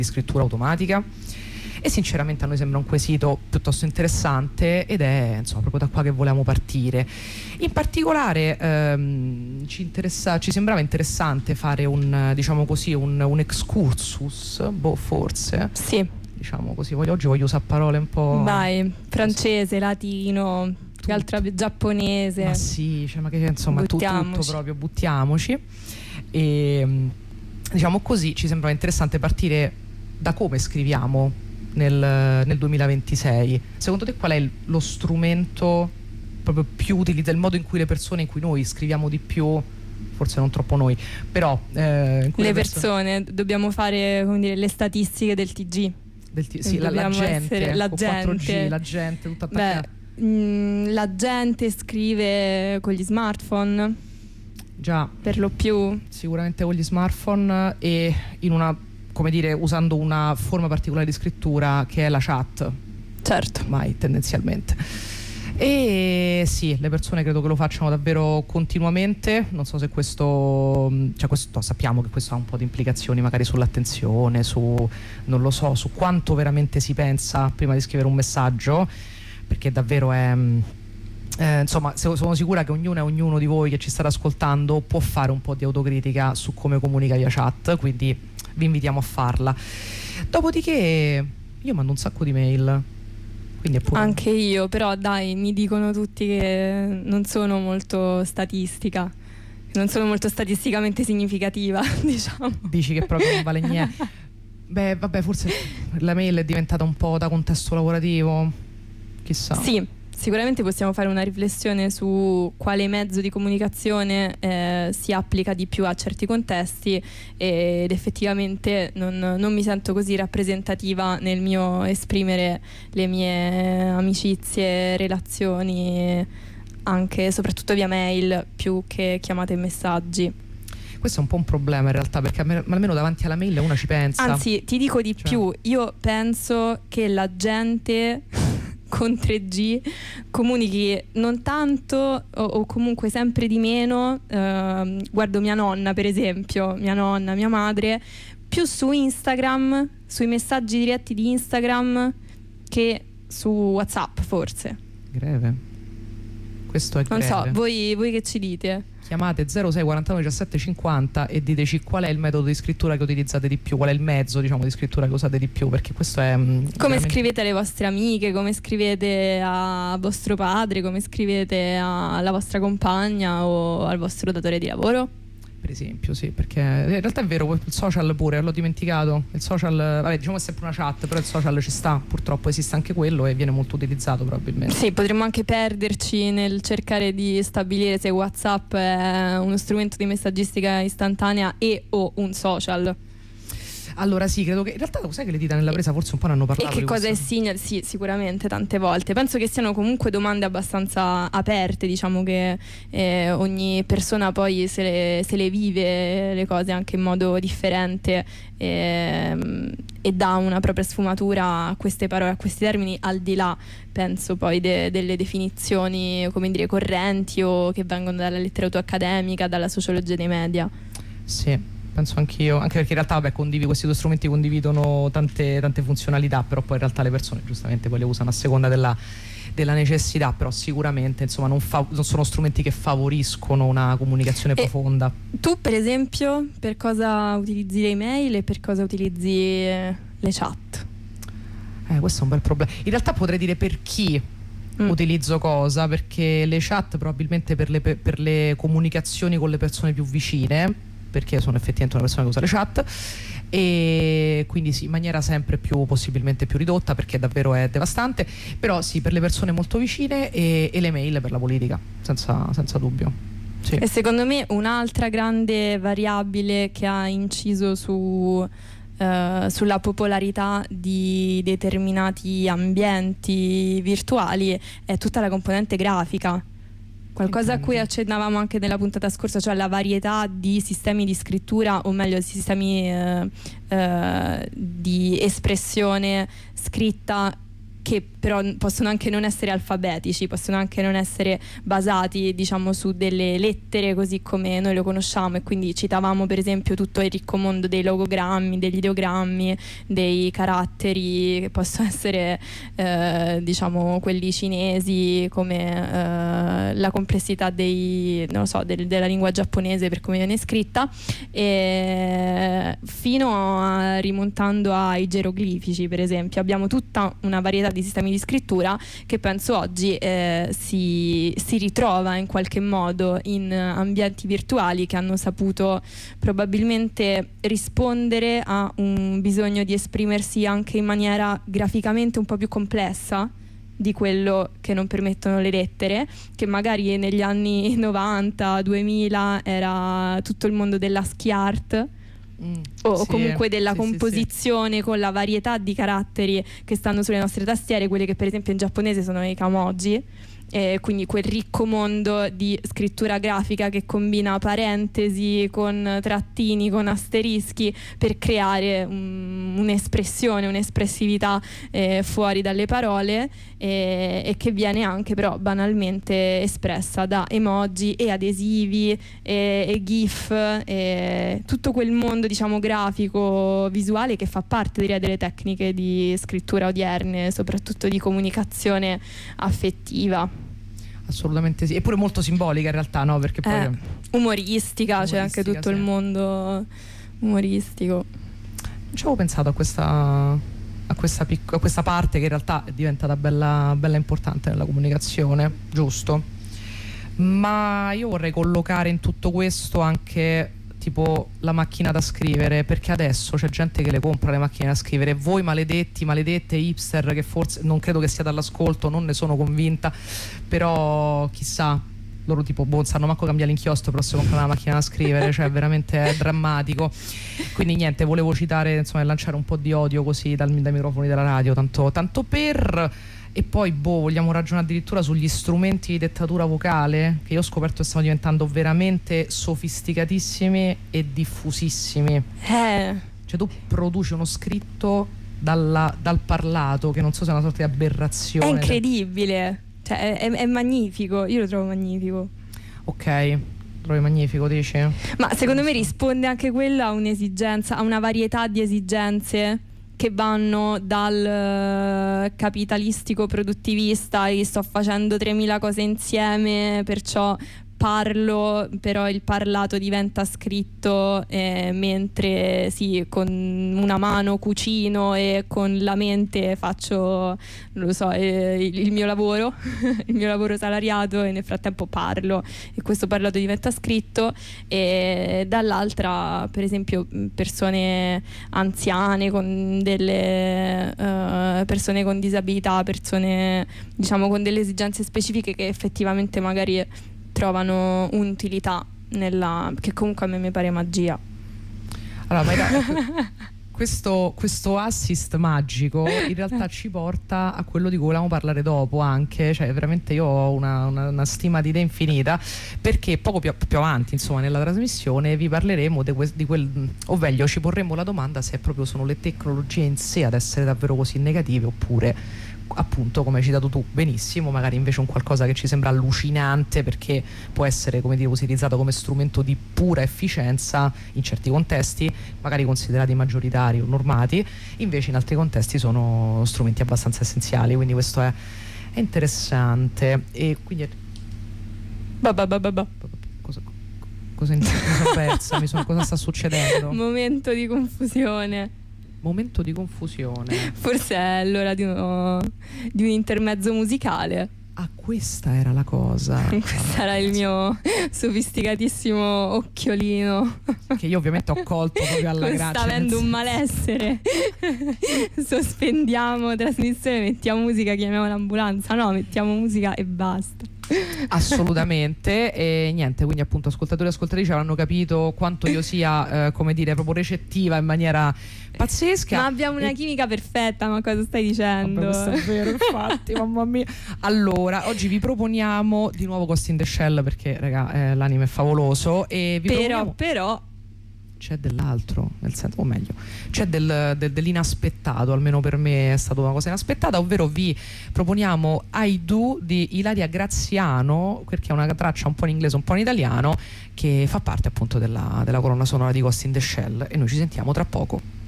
di scrittura automatica, e sinceramente a noi sembra un quesito piuttosto interessante, ed è insomma proprio da qua che volevamo partire. In particolare ci sembrava interessante fare un, diciamo così, un excursus, forse. Sì. Diciamo così, oggi voglio usare parole un po'... Vai, francese, latino, che altro, giapponese. Ma sì, cioè, ma che insomma tutto proprio, buttiamoci. E diciamo così ci sembrava interessante partire da come scriviamo nel 2026. Secondo te qual è lo strumento proprio più utilizzato, il modo in cui le persone, in cui noi scriviamo di più, forse non troppo noi, però le persone, dobbiamo fare, come dire, le statistiche del TG. Sì, la gente, la con gente. 4G, la gente tutta attaccata. La gente scrive con gli smartphone. Già, per lo più sicuramente con gli smartphone, e in una, come dire, usando una forma particolare di scrittura che è la chat. Certo. Mai tendenzialmente. E sì, le persone credo che lo facciano davvero continuamente. Non so se questo, cioè questo, sappiamo che questo ha un po' di implicazioni magari sull'attenzione, non lo so, su quanto veramente si pensa prima di scrivere un messaggio, perché davvero è insomma, sono sicura che ognuna e ognuno di voi che ci state ascoltando può fare un po' di autocritica su come comunica via chat, quindi vi invitiamo a farla. Dopodiché io mando un sacco di mail. Anche io, però dai, mi dicono tutti che non sono molto statistica, non sono molto statisticamente significativa, diciamo. Dici che proprio non vale niente. Beh, vabbè, forse la mail è diventata un po' da contesto lavorativo, chissà. Sì, sicuramente possiamo fare una riflessione su quale mezzo di comunicazione si applica di più a certi contesti, ed effettivamente non mi sento così rappresentativa nel mio esprimere le mie amicizie, relazioni, anche e soprattutto via mail, più che chiamate e messaggi. Questo è un po' un problema in realtà, perché almeno davanti alla mail una ci pensa. Anzi, ti dico di più, io penso che la gente con 3G comunichi non tanto o comunque sempre di meno. Guardo mia nonna, per esempio, mia madre, più su Instagram, sui messaggi diretti di Instagram che su WhatsApp, forse. Greve. Questo è greve. Non so, voi che ci dite? Chiamate 06 49 17 50 e diteci qual è il metodo di scrittura che utilizzate di più, qual è il mezzo, diciamo, di scrittura che usate di più, perché questo è come veramente... scrivete alle vostre amiche, come scrivete a vostro padre, come scrivete alla vostra compagna o al vostro datore di lavoro. Per esempio, sì, perché in realtà è vero, il social pure, l'ho dimenticato. Il social, vabbè, diciamo è sempre una chat, però il social ci sta, purtroppo esiste anche quello e viene molto utilizzato probabilmente. Sì, potremmo anche perderci nel cercare di stabilire se WhatsApp è uno strumento di messaggistica istantanea e o un social. Allora sì, credo che in realtà, sai che le dita nella presa forse un po' ne hanno parlato. E che cosa è Signal? Sì, sicuramente tante volte. Penso che siano comunque domande abbastanza aperte, diciamo che ogni persona poi se le vive le cose anche in modo differente, e dà una propria sfumatura a queste parole, a questi termini, al di là, penso, poi delle definizioni, come dire, correnti o che vengono dalla letteratura accademica, dalla sociologia dei media. Sì, penso anch'io, anche perché in realtà questi due strumenti condividono tante funzionalità, però poi in realtà le persone giustamente poi le usano a seconda della necessità, però sicuramente insomma non sono strumenti che favoriscono una comunicazione profonda. Tu per esempio per cosa utilizzi le email e per cosa utilizzi le chat? Questo è un bel problema. In realtà potrei dire per chi utilizzo cosa, perché le chat probabilmente per le comunicazioni con le persone più vicine, perché sono effettivamente una persona che usa le chat, e quindi sì, in maniera sempre più, possibilmente più ridotta, perché davvero è devastante, però sì, per le persone molto vicine, e le mail per la politica, senza dubbio. Sì. E secondo me un'altra grande variabile che ha inciso sulla popolarità di determinati ambienti virtuali è tutta la componente grafica. Qualcosa a cui accennavamo anche nella puntata scorsa, cioè la varietà di sistemi di scrittura, o meglio sistemi di espressione scritta che però possono anche non essere alfabetici, possono anche non essere basati, diciamo, su delle lettere così come noi lo conosciamo, e quindi citavamo per esempio tutto il ricco mondo dei logogrammi, degli ideogrammi, dei caratteri che possono essere diciamo quelli cinesi, come la complessità non lo so, della lingua giapponese per come viene scritta, fino a rimontando ai geroglifici per esempio. Abbiamo tutta una varietà di sistemi di scrittura che penso oggi si ritrova in qualche modo in ambienti virtuali che hanno saputo probabilmente rispondere a un bisogno di esprimersi anche in maniera graficamente un po' più complessa di quello che non permettono le lettere, che magari negli anni 90, 2000 era tutto il mondo dell'ASCII art, o comunque della composizione con la varietà di caratteri che stanno sulle nostre tastiere, quelle che per esempio in giapponese sono i kanji, quindi quel ricco mondo di scrittura grafica che combina parentesi con trattini, con asterischi per creare un'espressione, un'espressività fuori dalle parole, e che viene anche però banalmente espressa da emoji e adesivi e gif, tutto quel mondo, diciamo, grafico visuale che fa parte, direi, delle tecniche di scrittura odierne, soprattutto di comunicazione affettiva. Assolutamente sì, eppure molto simbolica in realtà, no? Perché poi umoristica, c'è anche tutto il mondo umoristico. Non ci avevo pensato a questa parte che in realtà è diventata bella importante nella comunicazione, giusto? Ma io vorrei collocare in tutto questo anche tipo la macchina da scrivere, perché adesso c'è gente che le compra le macchine da scrivere. Voi maledette hipster, che forse non credo che sia dall'ascolto, non ne sono convinta, però chissà, loro tipo non sanno manco cambiare l'inchiostro, però si comprano la macchina da scrivere, cioè veramente è drammatico. Quindi niente, volevo citare, insomma, e lanciare un po' di odio così dai microfoni della radio, tanto per. E poi vogliamo ragionare addirittura sugli strumenti di dettatura vocale, che io ho scoperto che stanno diventando veramente sofisticatissimi e diffusissimi. Cioè tu produci uno scritto dal parlato, che non so se è una sorta di aberrazione. È incredibile, cioè è magnifico, io lo trovo magnifico. Ok, trovi magnifico, dici? Ma secondo me risponde anche quella a un'esigenza, a una varietà di esigenze che vanno dal capitalistico produttivista, e sto facendo 3000 cose insieme, perciò parlo, però il parlato diventa scritto, mentre sì, con una mano cucino e con la mente faccio, non lo so, il mio lavoro il mio lavoro salariato, e nel frattempo parlo, e questo parlato diventa scritto. E dall'altra, per esempio, persone anziane con delle persone con disabilità, persone, diciamo, con delle esigenze specifiche che effettivamente magari trovano un'utilità che comunque a me mi pare magia. Allora, questo assist magico in realtà ci porta a quello di cui volevamo parlare dopo anche, cioè veramente io ho una stima di te infinita, perché poco più avanti, insomma, nella trasmissione vi parleremo di quel, o meglio ci porremo la domanda se proprio sono le tecnologie in sé ad essere davvero così negative, oppure appunto, come hai citato tu benissimo, magari invece un qualcosa che ci sembra allucinante perché può essere, come dire, utilizzato come strumento di pura efficienza in certi contesti, magari considerati maggioritari o normati, invece in altri contesti sono strumenti abbastanza essenziali. Quindi questo è interessante. E quindi cosa mi sono persa? Cosa sta succedendo? Momento di confusione. Forse è l'ora di un intermezzo musicale. Ah, questa era la cosa. Questo era il mio sofisticatissimo occhiolino, che io ovviamente ho colto proprio alla grande. Sta avendo un malessere. Sospendiamo trasmissione, mettiamo musica, chiamiamo l'ambulanza. No, mettiamo musica e basta. Assolutamente. E niente, quindi appunto ascoltatori e ascoltatrici avranno capito quanto io sia come dire, proprio recettiva in maniera pazzesca. Ma abbiamo una chimica perfetta, ma cosa stai dicendo? Vabbè, questo è vero, infatti. Mamma mia. Allora, oggi vi proponiamo di nuovo Ghost in the Shell, perché raga, l'anime è favoloso, e vi proponiamo... però c'è dell'altro, nel senso, o meglio, c'è dell'inaspettato, almeno per me è stata una cosa inaspettata, ovvero vi proponiamo I Do di Ilaria Graziano, perché è una traccia un po' in inglese, un po' in italiano, che fa parte appunto della colonna sonora di Ghost in the Shell, e noi ci sentiamo tra poco.